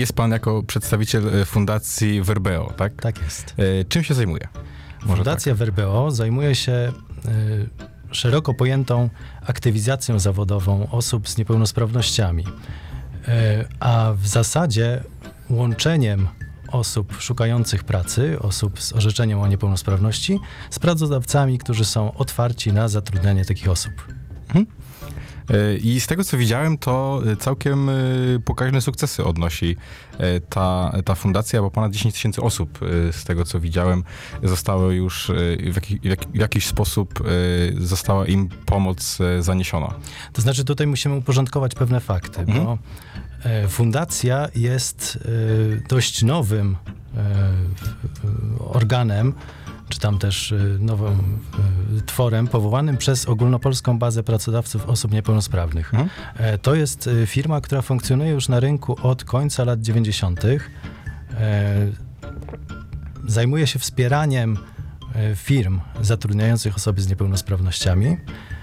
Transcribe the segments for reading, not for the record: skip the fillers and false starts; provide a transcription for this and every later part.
jest pan jako przedstawiciel Fundacji Verbeo, tak? Tak jest. Czym się zajmuje? Fundacja Verbeo zajmuje się szeroko pojętą aktywizacją zawodową osób z niepełnosprawnościami, a w zasadzie łączeniem osób szukających pracy, osób z orzeczeniem o niepełnosprawności z pracodawcami, którzy są otwarci na zatrudnianie takich osób. I z tego, co widziałem, to całkiem pokaźne sukcesy odnosi ta fundacja, bo ponad 10 000 osób, z tego, co widziałem, zostało już w jakiś sposób została im pomoc zaniesiona. To znaczy, tutaj musimy uporządkować pewne fakty, bo fundacja jest dość nowym organem, czy tam też nowym tworem powołanym przez Ogólnopolską Bazę Pracodawców Osób Niepełnosprawnych. To jest firma, która funkcjonuje już na rynku od końca lat 90. Zajmuje się wspieraniem firm zatrudniających osoby z niepełnosprawnościami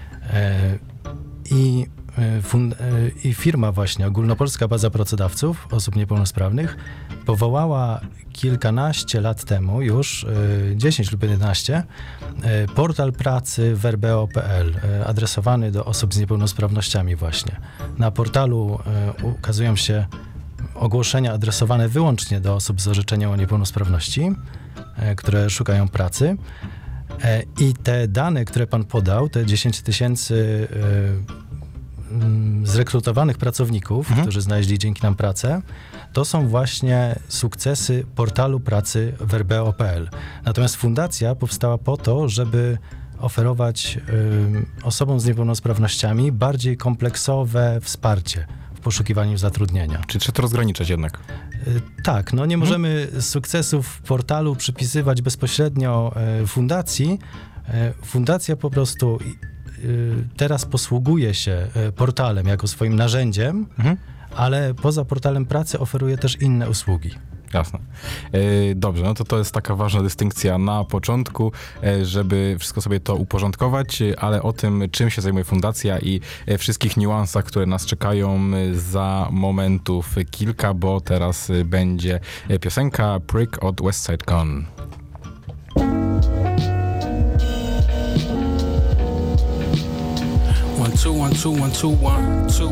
i firma właśnie, Ogólnopolska Baza Pracodawców Osób Niepełnosprawnych, powołała kilkanaście lat temu, już 10 lub 11, portal pracy verbeo.pl, adresowany do osób z niepełnosprawnościami właśnie. Na portalu ukazują się ogłoszenia adresowane wyłącznie do osób z orzeczeniem o niepełnosprawności, które szukają pracy. I te dane, które pan podał, te 10 000 zrekrutowanych pracowników, którzy znaleźli dzięki nam pracę, to są właśnie sukcesy portalu pracy verbeo.pl. Natomiast fundacja powstała po to, żeby oferować osobom z niepełnosprawnościami bardziej kompleksowe wsparcie w poszukiwaniu zatrudnienia. Czy trzeba to rozgraniczać jednak? Tak, no nie możemy sukcesów portalu przypisywać bezpośrednio fundacji. Fundacja po prostu teraz posługuje się portalem jako swoim narzędziem, ale poza portalem pracy oferuje też inne usługi. Jasne. Dobrze, no to jest taka ważna dystynkcja na początku, żeby wszystko sobie to uporządkować, ale o tym, czym się zajmuje fundacja i wszystkich niuansach, które nas czekają, za momentów kilka, bo teraz będzie piosenka Prick od Westside Gun. 1 2 1 2 1 2 1 2